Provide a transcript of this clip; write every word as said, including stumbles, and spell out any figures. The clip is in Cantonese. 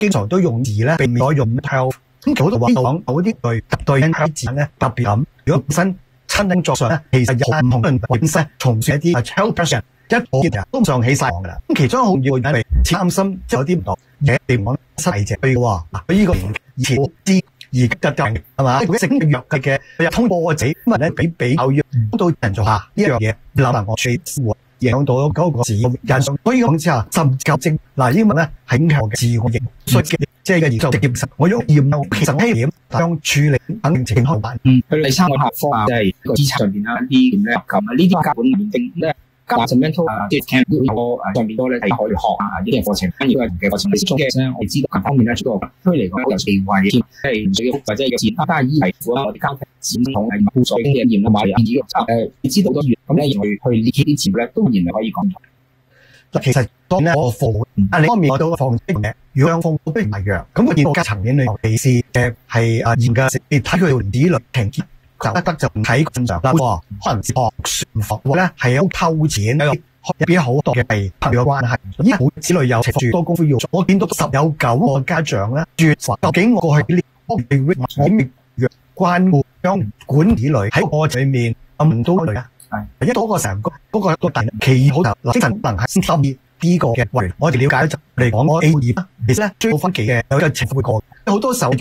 經常都用字咧，避免咗用 health。咁其實好多話講嗰啲對對 health 字咧特別咁。如果本身親工作上咧，其實有唔同人本身從事一啲 health profession，一好嘅人都上起晒行噶啦。咁其中好要係擔心，即係有啲唔同嘢，譬如講失禮者佢嘅喎，嗱佢呢個以前知。而家就係嘛，佢整藥嘅嘅，佢又通過我自己咁啊咧，比比較要到人做下呢樣嘢，諗下我最負影響到嗰個自我人上，所以講之下，甚至正嗱英文咧係影響自我認，所以即係嘅研究直接實，我用驗有其實希點將處理肯定情況辦。 嗯，佢第三個學科啊，即係個資產上邊啦，啲點咧咁啊，呢啲基本面定咧。Mental 啊，即係 camp 個誒上邊多咧係可以學啊，呢啲課程，跟住都係嘅課程。你識咗嘅咧，我哋知道各方面咧，出個區嚟講有地位，即係唔需要或者有錢，但係依係符合我哋家庭傳統係輔助經驗驗啊嘛，建議誒，你知道多越咁咧，去去呢啲節目咧，都仍然係可以講。 嗱，其實當咧我個課，啊另一方面我到個課嘅，如果兩課都不唔一樣，咁個見個層面裏尤其是誒係啊嚴格你睇佢條理論情節。就得得就唔睇正常啦，可能學船服咧係有偷錢，有入邊好多嘅係朋友關係，呢好子女有住多功夫要做。我見到十有九個家長咧，絕究竟我過去呢我未若關顧將管子女喺我裏面咁多類啊，係一嗰個成個嗰個個大企好就精神能係先心意呢個嘅為我哋了解就嚟講我 A 二其實咧追到分期嘅有個情況會過，好多時候。